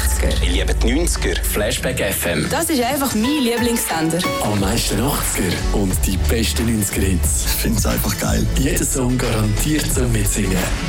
80er. Ich liebe die 90er. Flashback FM. Das ist einfach mein Lieblingssender. Am meisten 80er und die besten 90er-Hits. Ich finde es einfach geil. Jeder Song garantiert zum Mitsingen.